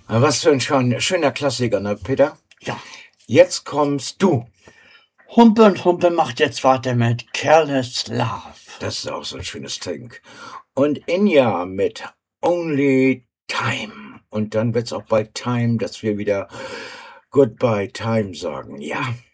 Was für ein schöner Klassiker, ne, Peter? Ja. Jetzt kommst du. Humpe und Humpe macht jetzt weiter mit Careless Love. Das ist auch so ein schönes Ding. Und Inja mit Only Time. Und dann wird's auch bald Time, dass wir wieder Goodbye Time sagen. Ja.